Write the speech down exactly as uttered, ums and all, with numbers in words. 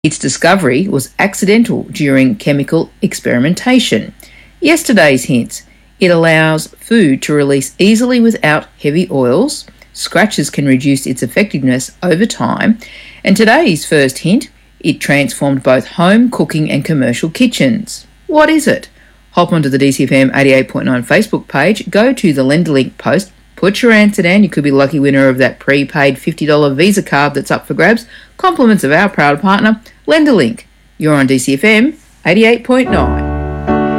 Its discovery was accidental during chemical experimentation. Yesterday's hints. It allows food to release easily without heavy oils. Scratches can reduce its effectiveness over time. And today's first hint. It transformed both home cooking and commercial kitchens. What is it? Hop onto the D C F M eighty-eight point nine Facebook page, go to the Lenderlink post, put your answer down. You could be lucky winner of that prepaid fifty dollars Visa card that's up for grabs. Compliments of our proud partner, Lenderlink. You're on D C F M eighty-eight point nine.